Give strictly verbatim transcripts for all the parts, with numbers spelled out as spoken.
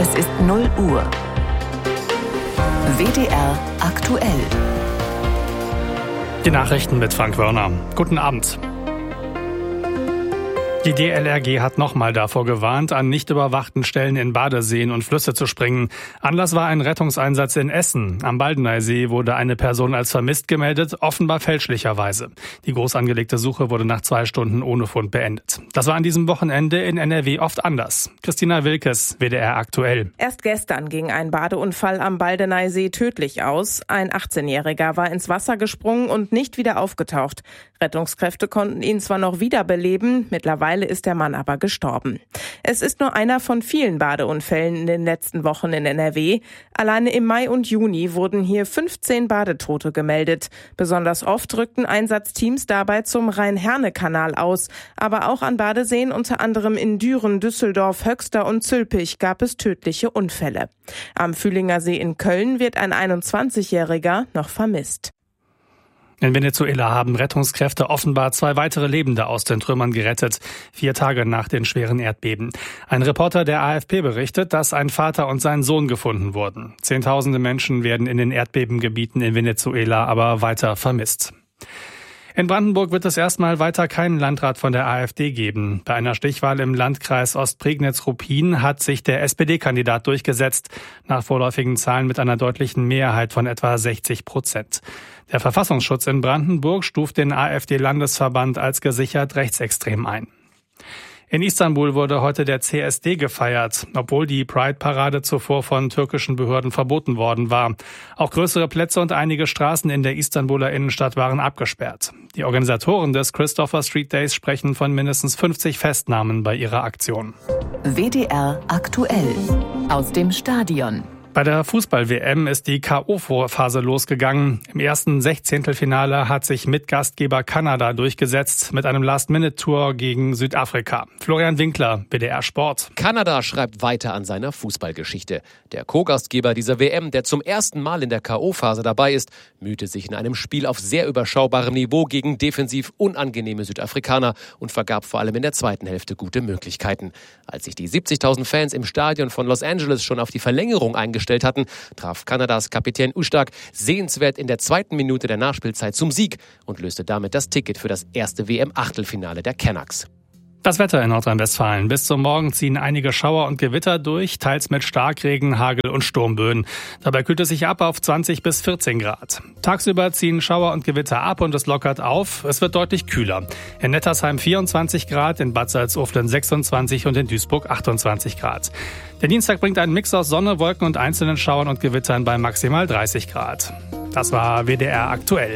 Es ist null Uhr. W D R aktuell. Die Nachrichten mit Frank Wörner. Guten Abend. Die D L R G hat nochmal davor gewarnt, an nicht überwachten Stellen in Badeseen und Flüsse zu springen. Anlass war ein Rettungseinsatz in Essen. Am Baldeneysee wurde eine Person als vermisst gemeldet, offenbar fälschlicherweise. Die groß angelegte Suche wurde nach zwei Stunden ohne Fund beendet. Das war an diesem Wochenende in N R W oft anders. Christina Wilkes, W D R aktuell. Erst gestern ging ein Badeunfall am Baldeneysee tödlich aus. Ein achtzehnjähriger war ins Wasser gesprungen und nicht wieder aufgetaucht. Rettungskräfte konnten ihn zwar noch wiederbeleben, mittlerweile ist der Mann aber gestorben. Es ist nur einer von vielen Badeunfällen in den letzten Wochen in N R W. Alleine im Mai und Juni wurden hier fünfzehn Badetote gemeldet. Besonders oft rückten Einsatzteams dabei zum Rhein-Herne-Kanal aus. Aber auch an Badeseen, unter anderem in Düren, Düsseldorf, Höxter und Zülpich, gab es tödliche Unfälle. Am Fühlinger See in Köln wird ein einundzwanzigjähriger noch vermisst. In Venezuela haben Rettungskräfte offenbar zwei weitere Lebende aus den Trümmern gerettet, vier Tage nach den schweren Erdbeben. Ein Reporter der A F P berichtet, dass ein Vater und sein Sohn gefunden wurden. Zehntausende Menschen werden in den Erdbebengebieten in Venezuela aber weiter vermisst. In Brandenburg wird es erstmal weiter keinen Landrat von der A f D geben. Bei einer Stichwahl im Landkreis Ostprignitz-Ruppin hat sich der S P D-Kandidat durchgesetzt, nach vorläufigen Zahlen mit einer deutlichen Mehrheit von etwa sechzig Prozent. Der Verfassungsschutz in Brandenburg stuft den A f D-Landesverband als gesichert rechtsextrem ein. In Istanbul wurde heute der C S D gefeiert, obwohl die Pride-Parade zuvor von türkischen Behörden verboten worden war. Auch größere Plätze und einige Straßen in der Istanbuler Innenstadt waren abgesperrt. Die Organisatoren des Christopher Street Days sprechen von mindestens fünfzig Festnahmen bei ihrer Aktion. W D R aktuell aus dem Stadion. Bei der Fußball-W M ist die K O-Phase losgegangen. Im ersten Sechzehntelfinale hat sich Mitgastgeber Kanada durchgesetzt mit einem Last-Minute-Tour gegen Südafrika. Florian Winkler, W D R Sport. Kanada schreibt weiter an seiner Fußballgeschichte. Der Co-Gastgeber dieser W M, der zum ersten Mal in der K O-Phase dabei ist, mühte sich in einem Spiel auf sehr überschaubarem Niveau gegen defensiv unangenehme Südafrikaner und vergab vor allem in der zweiten Hälfte gute Möglichkeiten. Als sich die siebzigtausend Fans im Stadion von Los Angeles schon auf die Verlängerung eingestellt hatten, traf Kanadas Kapitän Ustak sehenswert in der zweiten Minute der Nachspielzeit zum Sieg und löste damit das Ticket für das erste W M-Achtelfinale der Canucks. Das Wetter in Nordrhein-Westfalen. Bis zum Morgen ziehen einige Schauer und Gewitter durch, teils mit Starkregen, Hagel und Sturmböen. Dabei kühlt es sich ab auf zwanzig bis vierzehn Grad. Tagsüber ziehen Schauer und Gewitter ab und es lockert auf. Es wird deutlich kühler. In Nettersheim vierundzwanzig Grad, in Bad Salzuflen sechsundzwanzig und in Duisburg achtundzwanzig Grad. Der Dienstag bringt einen Mix aus Sonne, Wolken und einzelnen Schauern und Gewittern bei maximal dreißig Grad. Das war W D R aktuell.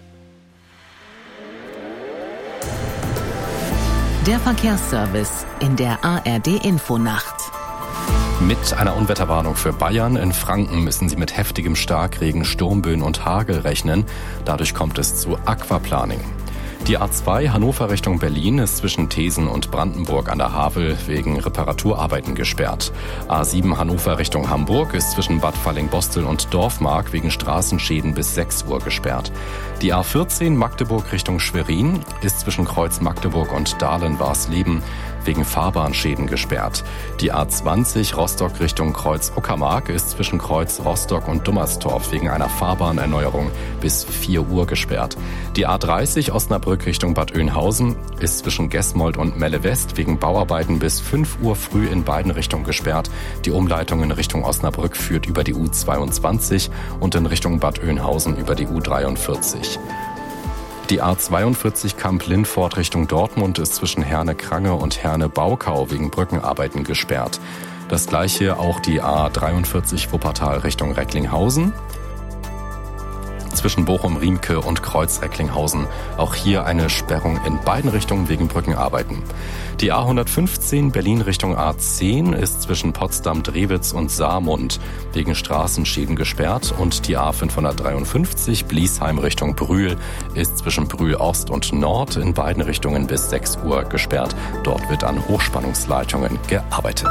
Der Verkehrsservice in der A R D-Infonacht. Mit einer Unwetterwarnung für Bayern. In Franken müssen sie mit heftigem Starkregen, Sturmböen und Hagel rechnen. Dadurch kommt es zu Aquaplaning. Die A zwei Hannover Richtung Berlin ist zwischen Thesen und Brandenburg an der Havel wegen Reparaturarbeiten gesperrt. A sieben Hannover Richtung Hamburg ist zwischen Bad Falling-Bostel und Dorfmark wegen Straßenschäden bis sechs Uhr gesperrt. Die A vierzehn Magdeburg Richtung Schwerin ist zwischen Kreuz Magdeburg und Dahlen-Warsleben wegen Fahrbahnschäden gesperrt. Die A zwanzig Rostock Richtung Kreuz Uckermark ist zwischen Kreuz Rostock und Dummerstorf wegen einer Fahrbahnerneuerung bis vier Uhr gesperrt. Die A dreißig Osnabrück Richtung Bad Oeynhausen ist zwischen Gesmold und Melle West wegen Bauarbeiten bis fünf Uhr früh in beiden Richtungen gesperrt. Die Umleitung in Richtung Osnabrück führt über die U zweiundzwanzig und in Richtung Bad Oeynhausen über die U dreiundvierzig. Die A zweiundvierzig Kamp-Lindfort Richtung Dortmund ist zwischen Herne-Krange und Herne-Baukau wegen Brückenarbeiten gesperrt. Das gleiche auch die A dreiundvierzig Wuppertal Richtung Recklinghausen. Zwischen Bochum-Riemke und Kreuz-Recklinghausen. Auch hier eine Sperrung in beiden Richtungen wegen Brückenarbeiten. Die A hundertfünfzehn Berlin Richtung A zehn ist zwischen Potsdam-Drewitz und Saarmund wegen Straßenschäden gesperrt und die A fünfhundertdreiundfünfzig Bliesheim Richtung Brühl ist zwischen Brühl Ost und Nord in beiden Richtungen bis sechs Uhr gesperrt. Dort wird an Hochspannungsleitungen gearbeitet.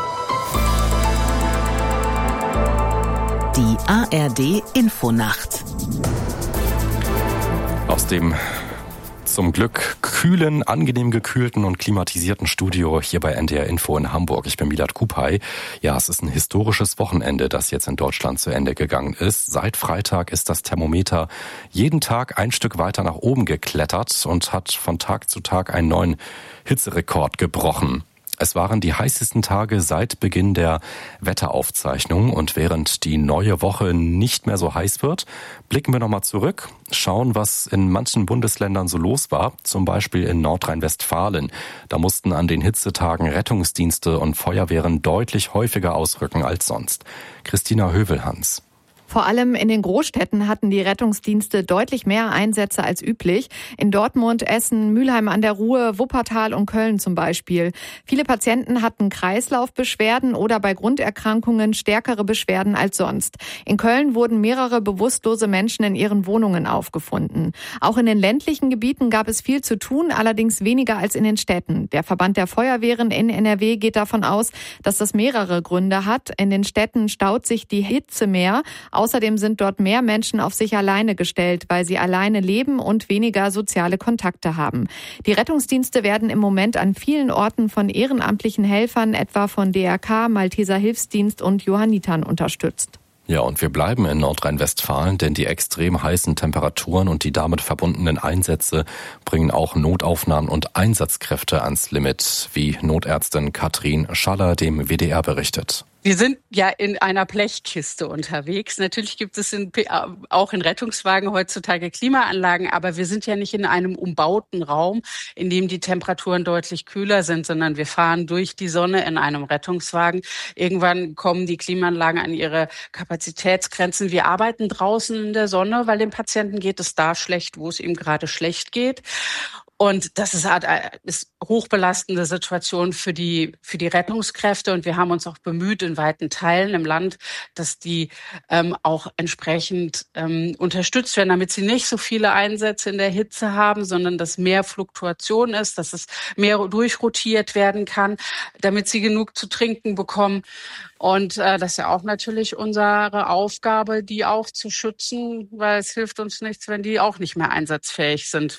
Die A R D-Infonacht. Aus dem Zum Glück kühlen, angenehm gekühlten und klimatisierten Studio hier bei N D R Info in Hamburg. Ich bin Milad Kupay. Ja, es ist ein historisches Wochenende, das jetzt in Deutschland zu Ende gegangen ist. Seit Freitag ist das Thermometer jeden Tag ein Stück weiter nach oben geklettert und hat von Tag zu Tag einen neuen Hitzerekord gebrochen. Es waren die heißesten Tage seit Beginn der Wetteraufzeichnung und während die neue Woche nicht mehr so heiß wird, blicken wir nochmal zurück, schauen, was in manchen Bundesländern so los war, zum Beispiel in Nordrhein-Westfalen. Da mussten an den Hitzetagen Rettungsdienste und Feuerwehren deutlich häufiger ausrücken als sonst. Christina Hövelhans. Vor allem in den Großstädten hatten die Rettungsdienste deutlich mehr Einsätze als üblich. In Dortmund, Essen, Mülheim an der Ruhr, Wuppertal und Köln zum Beispiel. Viele Patienten hatten Kreislaufbeschwerden oder bei Grunderkrankungen stärkere Beschwerden als sonst. In Köln wurden mehrere bewusstlose Menschen in ihren Wohnungen aufgefunden. Auch in den ländlichen Gebieten gab es viel zu tun, allerdings weniger als in den Städten. Der Verband der Feuerwehren in N R W geht davon aus, dass das mehrere Gründe hat. In den Städten staut sich die Hitze mehr. Außerdem sind dort mehr Menschen auf sich alleine gestellt, weil sie alleine leben und weniger soziale Kontakte haben. Die Rettungsdienste werden im Moment an vielen Orten von ehrenamtlichen Helfern, etwa von D R K, Malteser Hilfsdienst und Johannitern unterstützt. Ja, und wir bleiben in Nordrhein-Westfalen, denn die extrem heißen Temperaturen und die damit verbundenen Einsätze bringen auch Notaufnahmen und Einsatzkräfte ans Limit, wie Notärztin Katrin Schaller dem W D R berichtet. Wir sind ja in einer Blechkiste unterwegs. Natürlich gibt es in, auch in Rettungswagen heutzutage Klimaanlagen, aber wir sind ja nicht in einem umbauten Raum, in dem die Temperaturen deutlich kühler sind, sondern wir fahren durch die Sonne in einem Rettungswagen. Irgendwann kommen die Klimaanlagen an ihre Kapazitätsgrenzen. Wir arbeiten draußen in der Sonne, weil dem Patienten geht es da schlecht, wo es ihm gerade schlecht geht. Und das ist eine hochbelastende Situation für die für die Rettungskräfte. Und wir haben uns auch bemüht in weiten Teilen im Land, dass die ähm, auch entsprechend ähm, unterstützt werden, damit sie nicht so viele Einsätze in der Hitze haben, sondern dass mehr Fluktuation ist, dass es mehr durchrotiert werden kann, damit sie genug zu trinken bekommen. Und äh, das ist ja auch natürlich unsere Aufgabe, die auch zu schützen, weil es hilft uns nichts, wenn die auch nicht mehr einsatzfähig sind.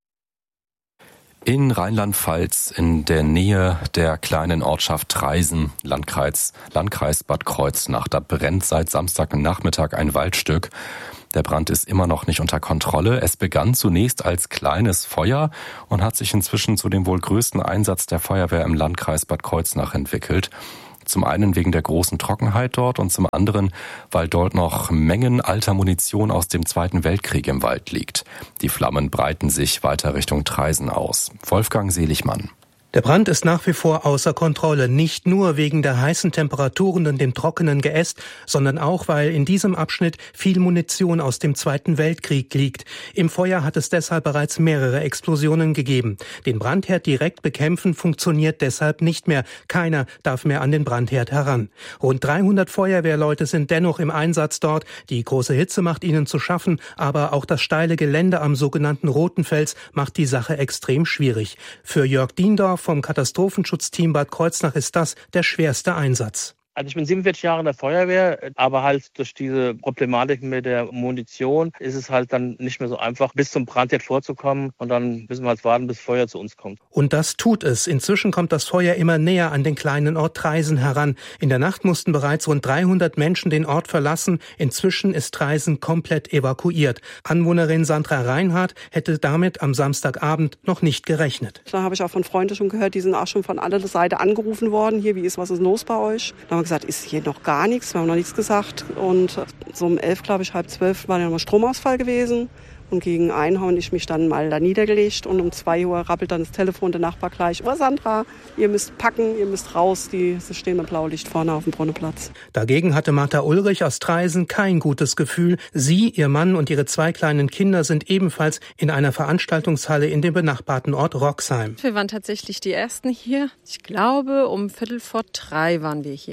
In Rheinland-Pfalz, in der Nähe der kleinen Ortschaft Traisen, Landkreis, Landkreis Bad Kreuznach, da brennt seit Samstagnachmittag ein Waldstück. Der Brand ist immer noch nicht unter Kontrolle. Es begann zunächst als kleines Feuer und hat sich inzwischen zu dem wohl größten Einsatz der Feuerwehr im Landkreis Bad Kreuznach entwickelt. Zum einen wegen der großen Trockenheit dort und zum anderen, weil dort noch Mengen alter Munition aus dem Zweiten Weltkrieg im Wald liegt. Die Flammen breiten sich weiter Richtung Traisen aus. Wolfgang Seligmann. Der Brand ist nach wie vor außer Kontrolle, nicht nur wegen der heißen Temperaturen und dem trockenen Geäst, sondern auch, weil in diesem Abschnitt viel Munition aus dem Zweiten Weltkrieg liegt. Im Feuer hat es deshalb bereits mehrere Explosionen gegeben. Den Brandherd direkt bekämpfen funktioniert deshalb nicht mehr. Keiner darf mehr an den Brandherd heran. Rund dreihundert Feuerwehrleute sind dennoch im Einsatz dort. Die große Hitze macht ihnen zu schaffen, aber auch das steile Gelände am sogenannten Roten Fels macht die Sache extrem schwierig. Für Jörg Diendorf vom Katastrophenschutzteam Bad Kreuznach ist das der schwerste Einsatz. Also ich bin siebenundvierzig Jahre in der Feuerwehr, aber halt durch diese Problematik mit der Munition ist es halt dann nicht mehr so einfach, bis zum Brandherd vorzukommen und dann müssen wir halt warten, bis Feuer zu uns kommt. Und das tut es. Inzwischen kommt das Feuer immer näher an den kleinen Ort Traisen heran. In der Nacht mussten bereits rund dreihundert Menschen den Ort verlassen. Inzwischen ist Traisen komplett evakuiert. Anwohnerin Sandra Reinhardt hätte damit am Samstagabend noch nicht gerechnet. Da habe ich auch von Freunden schon gehört, die sind auch schon von aller Seite angerufen worden. Hier, wie ist, was ist los bei euch? Da haben wir gesagt, ist hier noch gar nichts, wir haben noch nichts gesagt. Und so um elf, glaube ich, halb zwölf war dann mal Stromausfall gewesen. Und gegen einen habe ich mich dann mal da niedergelegt und um zwei Uhr rappelt dann das Telefon der Nachbar gleich. Oh Sandra, ihr müsst packen, ihr müsst raus, die sie stehen mit Blaulicht vorne auf dem Brunnenplatz. Dagegen hatte Martha Ulrich aus Traisen kein gutes Gefühl. Sie, ihr Mann und ihre zwei kleinen Kinder sind ebenfalls in einer Veranstaltungshalle in dem benachbarten Ort Roxheim. Wir waren tatsächlich die Ersten hier. Ich glaube, um Viertel vor drei waren wir hier.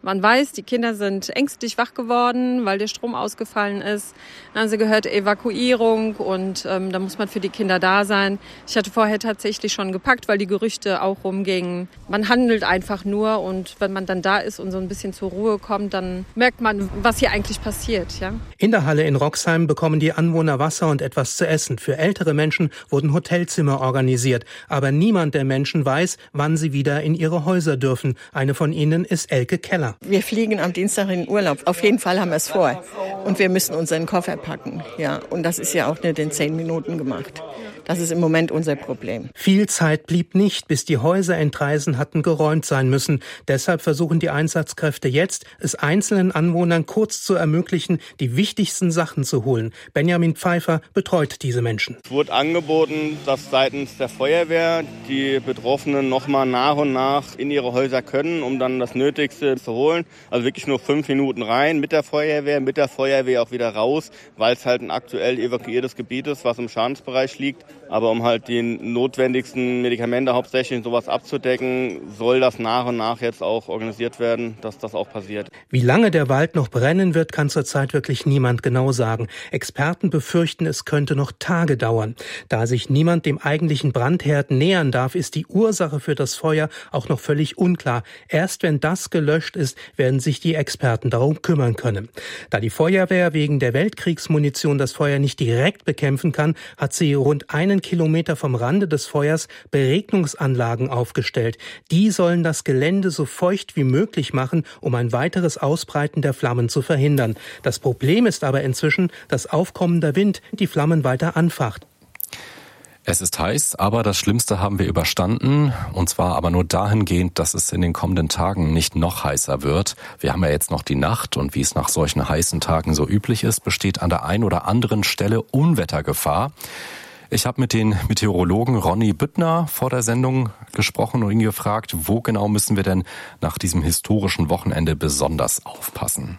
Man weiß, die Kinder sind ängstlich wach geworden, weil der Strom ausgefallen ist. Dann haben sie gehört Evakuierung und ähm, da muss man für die Kinder da sein. Ich hatte vorher tatsächlich schon gepackt, weil die Gerüchte auch rumgingen. Man handelt einfach nur und wenn man dann da ist und so ein bisschen zur Ruhe kommt, dann merkt man, was hier eigentlich passiert. Ja? In der Halle in Roxheim bekommen die Anwohner Wasser und etwas zu essen. Für ältere Menschen wurden Hotelzimmer organisiert. Aber niemand der Menschen weiß, wann sie wieder in ihre Häuser dürfen. Eine von ihnen ist Elke Keller. Wir fliegen am Dienstag in den Urlaub. Auf jeden Fall haben wir es vor. Und wir müssen unseren Koffer packen. Ja, und das ist ja auch nicht in zehn Minuten gemacht. Das ist im Moment unser Problem. Viel Zeit blieb nicht, bis die Häuser in Traisen hatten geräumt sein müssen. Deshalb versuchen die Einsatzkräfte jetzt, es einzelnen Anwohnern kurz zu ermöglichen, die wichtigsten Sachen zu holen. Benjamin Pfeiffer betreut diese Menschen. Es wurde angeboten, dass seitens der Feuerwehr die Betroffenen noch mal nach und nach in ihre Häuser können, um dann das Nötigste zu holen. Also wirklich nur fünf Minuten rein mit der Feuerwehr, mit der Feuerwehr auch wieder raus, weil es halt ein aktuell evakuiertes Gebiet ist, was im Schadensbereich liegt. Aber um halt die notwendigsten Medikamente hauptsächlich sowas abzudecken, soll das nach und nach jetzt auch organisiert werden, dass das auch passiert. Wie lange der Wald noch brennen wird, kann zurzeit wirklich niemand genau sagen. Experten befürchten, es könnte noch Tage dauern. Da sich niemand dem eigentlichen Brandherd nähern darf, ist die Ursache für das Feuer auch noch völlig unklar. Erst wenn das gelöscht ist, werden sich die Experten darum kümmern können. Da die Feuerwehr wegen der Weltkriegsmunition das Feuer nicht direkt bekämpfen kann, hat sie rund einen Kilometer vom Rande des Feuers Beregnungsanlagen aufgestellt. Die sollen das Gelände so feucht wie möglich machen, um ein weiteres Ausbreiten der Flammen zu verhindern. Das Problem ist aber inzwischen, dass aufkommender Wind die Flammen weiter anfacht. Es ist heiß, aber das Schlimmste haben wir überstanden. Und zwar aber nur dahingehend, dass es in den kommenden Tagen nicht noch heißer wird. Wir haben ja jetzt noch die Nacht und wie es nach solchen heißen Tagen so üblich ist, besteht an der einen oder anderen Stelle Unwettergefahr. Ich habe mit den Meteorologen Ronny Büttner vor der Sendung gesprochen und ihn gefragt, wo genau müssen wir denn nach diesem historischen Wochenende besonders aufpassen?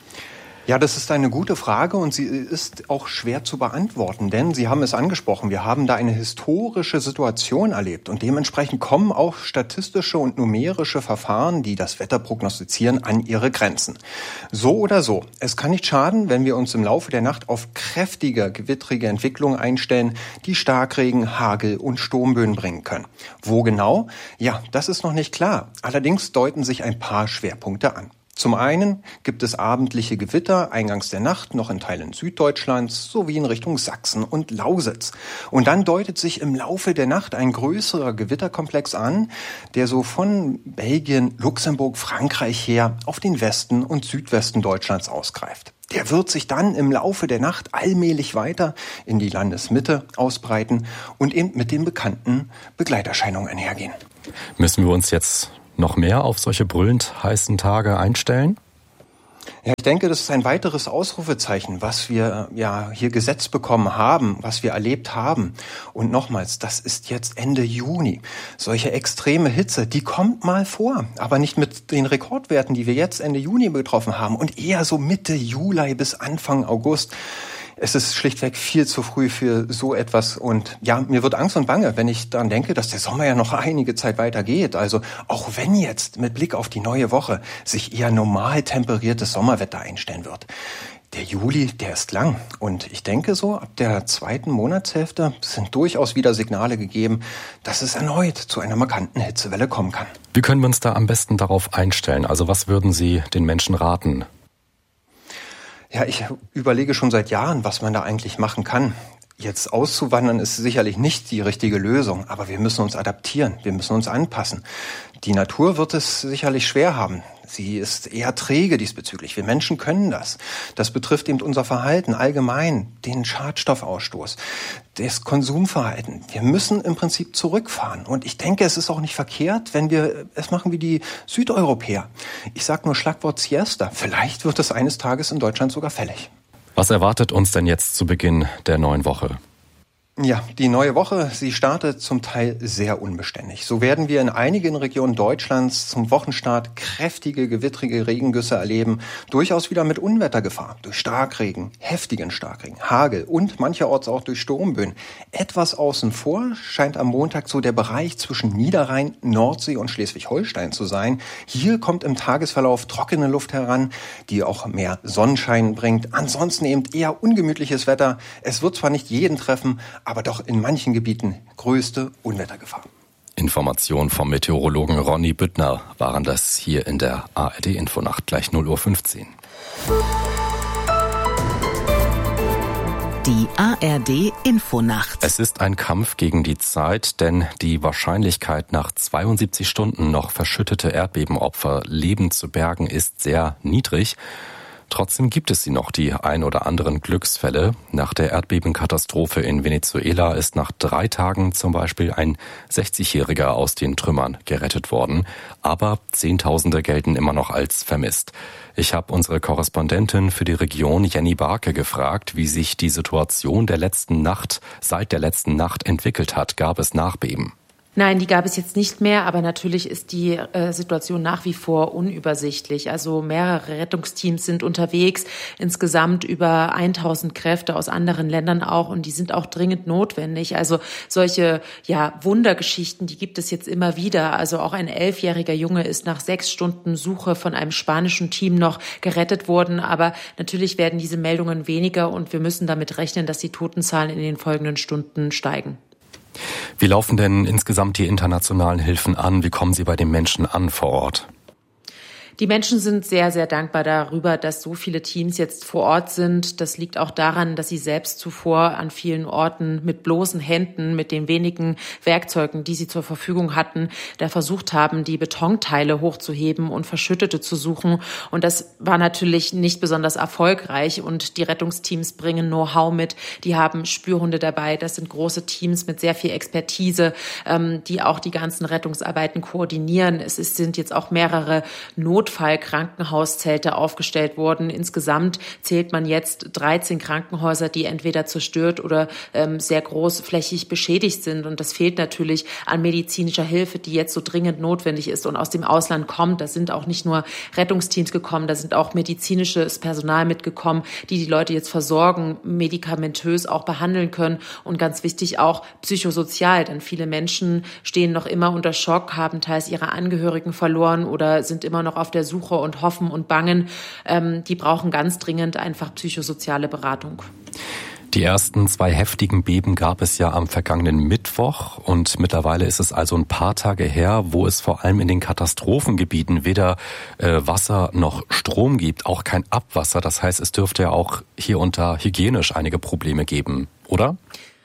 Ja, das ist eine gute Frage und sie ist auch schwer zu beantworten, denn Sie haben es angesprochen, wir haben da eine historische Situation erlebt und dementsprechend kommen auch statistische und numerische Verfahren, die das Wetter prognostizieren, an ihre Grenzen. So oder so, es kann nicht schaden, wenn wir uns im Laufe der Nacht auf kräftige, gewittrige Entwicklungen einstellen, die Starkregen, Hagel und Sturmböen bringen können. Wo genau? Ja, das ist noch nicht klar. Allerdings deuten sich ein paar Schwerpunkte an. Zum einen gibt es abendliche Gewitter eingangs der Nacht noch in Teilen Süddeutschlands sowie in Richtung Sachsen und Lausitz. Und dann deutet sich im Laufe der Nacht ein größerer Gewitterkomplex an, der so von Belgien, Luxemburg, Frankreich her auf den Westen und Südwesten Deutschlands ausgreift. Der wird sich dann im Laufe der Nacht allmählich weiter in die Landesmitte ausbreiten und eben mit den bekannten Begleiterscheinungen einhergehen. Müssen wir uns jetzt noch mehr auf solche brüllend heißen Tage einstellen? Ja, ich denke, das ist ein weiteres Ausrufezeichen, was wir ja hier gesetzt bekommen haben, was wir erlebt haben. Und nochmals, das ist jetzt Ende Juni. Solche extreme Hitze, die kommt mal vor, aber nicht mit den Rekordwerten, die wir jetzt Ende Juni betroffen haben und eher so Mitte Juli bis Anfang August. Es ist schlichtweg viel zu früh für so etwas und ja, mir wird Angst und Bange, wenn ich daran denke, dass der Sommer ja noch einige Zeit weitergeht. Also auch wenn jetzt mit Blick auf die neue Woche sich eher normal temperiertes Sommerwetter einstellen wird. Der Juli, der ist lang und ich denke so, ab der zweiten Monatshälfte sind durchaus wieder Signale gegeben, dass es erneut zu einer markanten Hitzewelle kommen kann. Wie können wir uns da am besten darauf einstellen? Also was würden Sie den Menschen raten? Ja, ich überlege schon seit Jahren, was man da eigentlich machen kann. Jetzt auszuwandern ist sicherlich nicht die richtige Lösung, aber wir müssen uns adaptieren, wir müssen uns anpassen. Die Natur wird es sicherlich schwer haben. Sie ist eher träge diesbezüglich. Wir Menschen können das. Das betrifft eben unser Verhalten allgemein, den Schadstoffausstoß, das Konsumverhalten. Wir müssen im Prinzip zurückfahren. Und ich denke, es ist auch nicht verkehrt, wenn wir es machen wie die Südeuropäer. Ich sage nur Schlagwort Siesta. Vielleicht wird es eines Tages in Deutschland sogar fällig. Was erwartet uns denn jetzt zu Beginn der neuen Woche? Ja, die neue Woche, sie startet zum Teil sehr unbeständig. So werden wir in einigen Regionen Deutschlands zum Wochenstart kräftige, gewittrige Regengüsse erleben, durchaus wieder mit Unwettergefahr, durch Starkregen, heftigen Starkregen, Hagel und mancherorts auch durch Sturmböen. Etwas außen vor scheint am Montag so der Bereich zwischen Niederrhein, Nordsee und Schleswig-Holstein zu sein. Hier kommt im Tagesverlauf trockene Luft heran, die auch mehr Sonnenschein bringt. Ansonsten eben eher ungemütliches Wetter. Es wird zwar nicht jeden treffen, aber doch in manchen Gebieten größte Unwettergefahr. Informationen vom Meteorologen Ronny Büttner waren das hier in der A R D-Infonacht, gleich null Uhr fünfzehn. Die A R D-Infonacht. Es ist ein Kampf gegen die Zeit, denn die Wahrscheinlichkeit, nach zweiundsiebzig Stunden noch verschüttete Erdbebenopfer lebend zu bergen, ist sehr niedrig. Trotzdem gibt es sie noch, die ein oder anderen Glücksfälle. Nach der Erdbebenkatastrophe in Venezuela ist nach drei Tagen zum Beispiel ein sechzigjähriger aus den Trümmern gerettet worden. Aber Zehntausende gelten immer noch als vermisst. Ich habe unsere Korrespondentin für die Region, Jenny Barke, gefragt, wie sich die Situation der letzten Nacht, seit der letzten Nacht entwickelt hat. Gab es Nachbeben? Nein, die gab es jetzt nicht mehr, aber natürlich ist die äh, Situation nach wie vor unübersichtlich. Also mehrere Rettungsteams sind unterwegs, insgesamt über tausend Kräfte aus anderen Ländern auch, und die sind auch dringend notwendig. Also solche ja Wundergeschichten, die gibt es jetzt immer wieder. Also auch ein elfjähriger Junge ist nach sechs Stunden Suche von einem spanischen Team noch gerettet worden. Aber natürlich werden diese Meldungen weniger, und wir müssen damit rechnen, dass die Totenzahlen in den folgenden Stunden steigen. Wie laufen denn insgesamt die internationalen Hilfen an? Wie kommen sie bei den Menschen an vor Ort? Die Menschen sind sehr, sehr dankbar darüber, dass so viele Teams jetzt vor Ort sind. Das liegt auch daran, dass sie selbst zuvor an vielen Orten mit bloßen Händen, mit den wenigen Werkzeugen, die sie zur Verfügung hatten, da versucht haben, die Betonteile hochzuheben und Verschüttete zu suchen. Und das war natürlich nicht besonders erfolgreich. Und die Rettungsteams bringen Know-how mit. Die haben Spürhunde dabei. Das sind große Teams mit sehr viel Expertise, die auch die ganzen Rettungsarbeiten koordinieren. Es sind jetzt auch mehrere Not Notfall-Krankenhauszelte aufgestellt worden. Insgesamt zählt man jetzt dreizehn Krankenhäuser, die entweder zerstört oder ähm, sehr großflächig beschädigt sind. Und das fehlt natürlich an medizinischer Hilfe, die jetzt so dringend notwendig ist und aus dem Ausland kommt. Da sind auch nicht nur Rettungsteams gekommen, da sind auch medizinisches Personal mitgekommen, die die Leute jetzt versorgen, medikamentös auch behandeln können, und ganz wichtig auch psychosozial, denn viele Menschen stehen noch immer unter Schock, haben teils ihre Angehörigen verloren oder sind immer noch auf der Suche und hoffen und bangen. Ähm, die brauchen ganz dringend einfach psychosoziale Beratung. Die ersten zwei heftigen Beben gab es ja am vergangenen Mittwoch, und mittlerweile ist es also ein paar Tage her, wo es vor allem in den Katastrophengebieten weder äh, Wasser noch Strom gibt, auch kein Abwasser. Das heißt, es dürfte ja auch hier und da hygienisch einige Probleme geben, oder?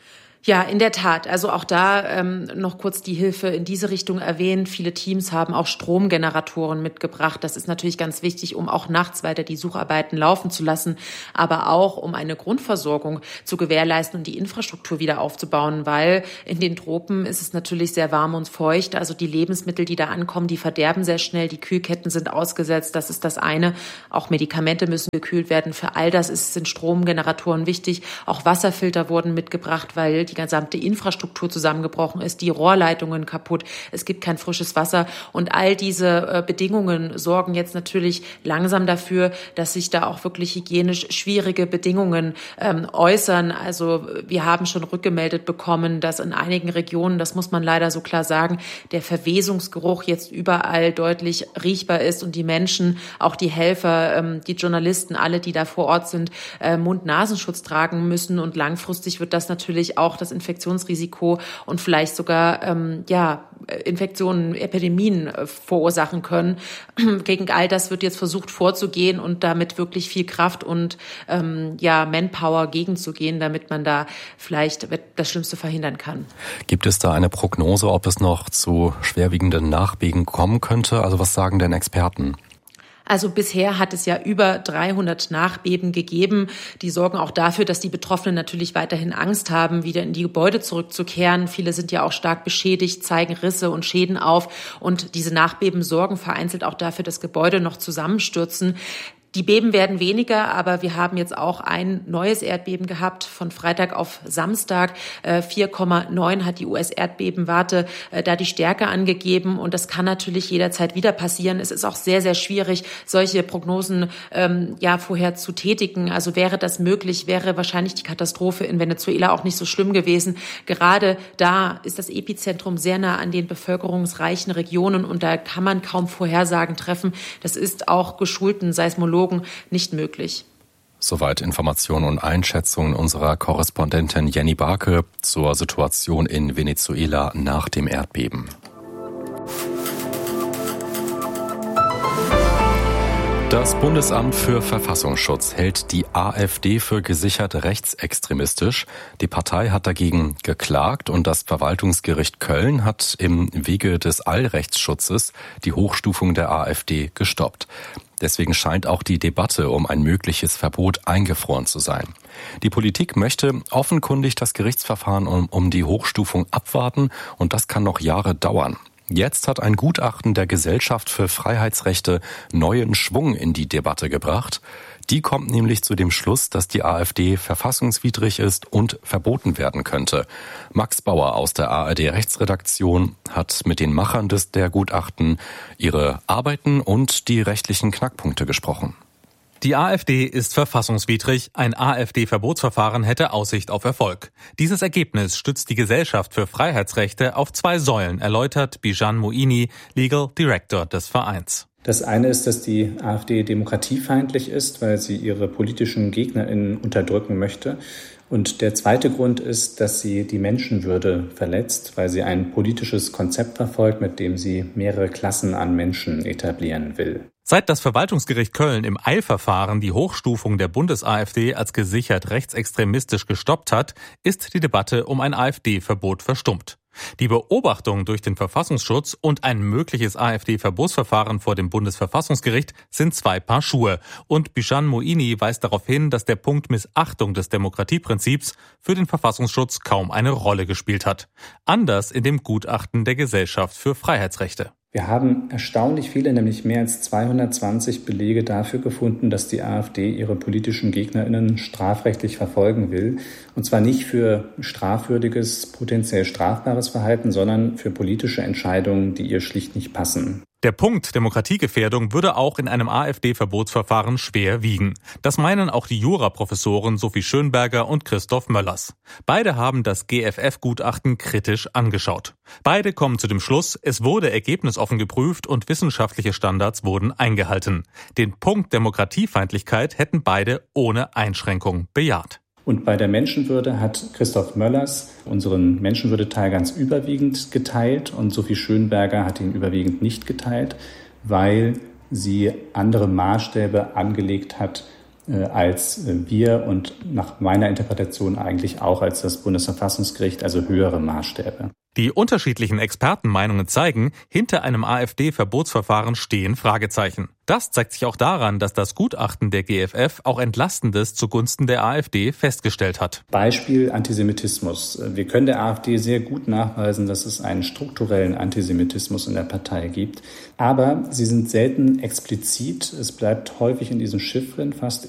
Ja, in der Tat. Also auch da ähm, noch kurz die Hilfe in diese Richtung erwähnt. Viele Teams haben auch Stromgeneratoren mitgebracht. Das ist natürlich ganz wichtig, um auch nachts weiter die Sucharbeiten laufen zu lassen, aber auch um eine Grundversorgung zu gewährleisten und die Infrastruktur wieder aufzubauen, weil in den Tropen ist es natürlich sehr warm und feucht. Also die Lebensmittel, die da ankommen, die verderben sehr schnell. Die Kühlketten sind ausgesetzt. Das ist das eine. Auch Medikamente müssen gekühlt werden. Für all das ist, sind Stromgeneratoren wichtig. Auch Wasserfilter wurden mitgebracht, weil die gesamte Infrastruktur zusammengebrochen ist, die Rohrleitungen kaputt, es gibt kein frisches Wasser, und all diese Bedingungen sorgen jetzt natürlich langsam dafür, dass sich da auch wirklich hygienisch schwierige Bedingungen ähm, äußern. Also wir haben schon rückgemeldet bekommen, dass in einigen Regionen, das muss man leider so klar sagen, der Verwesungsgeruch jetzt überall deutlich riechbar ist, und die Menschen, auch die Helfer, ähm, die Journalisten, alle, die da vor Ort sind, äh, Mund-Nasenschutz tragen müssen, und langfristig wird das natürlich auch das Infektionsrisiko und vielleicht sogar ähm, ja Infektionen, Epidemien äh, verursachen können. Gegen all das wird jetzt versucht vorzugehen und damit wirklich viel Kraft und ähm, ja Manpower gegenzugehen, damit man da vielleicht das Schlimmste verhindern kann. Gibt es da eine Prognose, ob es noch zu schwerwiegenden Nachbeben kommen könnte? Also was sagen denn Experten? Also bisher hat es ja über dreihundert Nachbeben gegeben. Die sorgen auch dafür, dass die Betroffenen natürlich weiterhin Angst haben, wieder in die Gebäude zurückzukehren. Viele sind ja auch stark beschädigt, zeigen Risse und Schäden auf. Und diese Nachbeben sorgen vereinzelt auch dafür, dass Gebäude noch zusammenstürzen. Die Beben werden weniger, aber wir haben jetzt auch ein neues Erdbeben gehabt von Freitag auf Samstag. vier Komma neun hat die U S-Erdbebenwarte da die Stärke angegeben und das kann natürlich jederzeit wieder passieren. Es ist auch sehr, sehr schwierig, solche Prognosen ähm, ja vorher zu tätigen. Also wäre das möglich, wäre wahrscheinlich die Katastrophe in Venezuela auch nicht so schlimm gewesen. Gerade da ist das Epizentrum sehr nah an den bevölkerungsreichen Regionen und da kann man kaum Vorhersagen treffen. Das ist auch geschulten Seismologen nicht möglich. Soweit Informationen und Einschätzungen unserer Korrespondentin Jenny Barke zur Situation in Venezuela nach dem Erdbeben. Das Bundesamt für Verfassungsschutz hält die AfD für gesichert rechtsextremistisch. Die Partei hat dagegen geklagt und das Verwaltungsgericht Köln hat im Wege des Allrechtsschutzes die Hochstufung der AfD gestoppt. Deswegen scheint auch die Debatte um ein mögliches Verbot eingefroren zu sein. Die Politik möchte offenkundig das Gerichtsverfahren um, um die Hochstufung abwarten und das kann noch Jahre dauern. Jetzt hat ein Gutachten der Gesellschaft für Freiheitsrechte neuen Schwung in die Debatte gebracht. Die kommt nämlich zu dem Schluss, dass die AfD verfassungswidrig ist und verboten werden könnte. Max Bauer aus der A R D-Rechtsredaktion hat mit den Machern des der Gutachten ihre Arbeiten und die rechtlichen Knackpunkte gesprochen. Die AfD ist verfassungswidrig. Ein AfD-Verbotsverfahren hätte Aussicht auf Erfolg. Dieses Ergebnis stützt die Gesellschaft für Freiheitsrechte auf zwei Säulen, erläutert Bijan Moini, Legal Director des Vereins. Das eine ist, dass die AfD demokratiefeindlich ist, weil sie ihre politischen GegnerInnen unterdrücken möchte. Und der zweite Grund ist, dass sie die Menschenwürde verletzt, weil sie ein politisches Konzept verfolgt, mit dem sie mehrere Klassen an Menschen etablieren will. Seit das Verwaltungsgericht Köln im Eilverfahren die Hochstufung der Bundes-AfD als gesichert rechtsextremistisch gestoppt hat, ist die Debatte um ein AfD-Verbot verstummt. Die Beobachtung durch den Verfassungsschutz und ein mögliches AfD-Verbotsverfahren vor dem Bundesverfassungsgericht sind zwei Paar Schuhe. Und Bijan Moini weist darauf hin, dass der Punkt Missachtung des Demokratieprinzips für den Verfassungsschutz kaum eine Rolle gespielt hat. Anders in dem Gutachten der Gesellschaft für Freiheitsrechte. Wir haben erstaunlich viele, nämlich mehr als zweihundertzwanzig Belege dafür gefunden, dass die AfD ihre politischen GegnerInnen strafrechtlich verfolgen will. Und zwar nicht für strafwürdiges, potenziell strafbares Verhalten, sondern für politische Entscheidungen, die ihr schlicht nicht passen. Der Punkt Demokratiegefährdung würde auch in einem AfD-Verbotsverfahren schwer wiegen. Das meinen auch die Juraprofessoren Sophie Schönberger und Christoph Möllers. Beide haben das G F F-Gutachten kritisch angeschaut. Beide kommen zu dem Schluss, es wurde ergebnisoffen geprüft und wissenschaftliche Standards wurden eingehalten. Den Punkt Demokratiefeindlichkeit hätten beide ohne Einschränkung bejaht. Und bei der Menschenwürde hat Christoph Möllers unseren Menschenwürdeteil ganz überwiegend geteilt und Sophie Schönberger hat ihn überwiegend nicht geteilt, weil sie andere Maßstäbe angelegt hat äh, als wir und nach meiner Interpretation eigentlich auch als das Bundesverfassungsgericht, also höhere Maßstäbe. Die unterschiedlichen Expertenmeinungen zeigen, hinter einem AfD-Verbotsverfahren stehen Fragezeichen. Das zeigt sich auch daran, dass das Gutachten der G F F auch Entlastendes zugunsten der AfD festgestellt hat. Beispiel Antisemitismus. Wir können der AfD sehr gut nachweisen, dass es einen strukturellen Antisemitismus in der Partei gibt. Aber sie sind selten explizit. Es bleibt häufig in diesen Chiffren, fast